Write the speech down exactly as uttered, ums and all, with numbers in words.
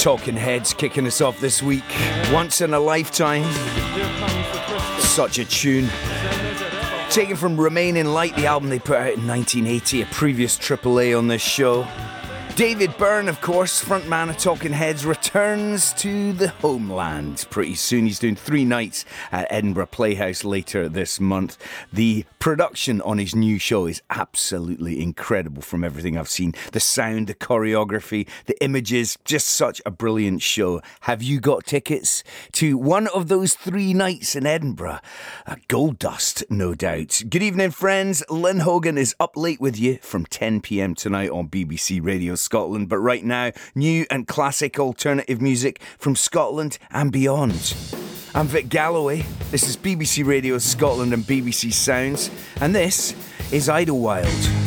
Talking Heads kicking us off this week. Once in a Lifetime. Such a tune. Taken from Remain in Light, the album they put out in nineteen eighty, a previous triple A on this show. David Byrne, of course, frontman of Talking Heads, returns to the homeland pretty soon. He's doing three nights at Edinburgh Playhouse later this month. The production on his new show is absolutely incredible from everything I've seen. The sound, the choreography, the images, just such a brilliant show. Have you got tickets to one of those three nights in Edinburgh? A gold dust, no doubt. Good evening, friends. Lynn Hogan is up late with you from ten p.m. tonight on B B C Radio Scotland. But right now, new and classic alternative music from Scotland and beyond. I'm Vic Galloway. This is B B C Radio Scotland and B B C Sounds. And this is Idlewild.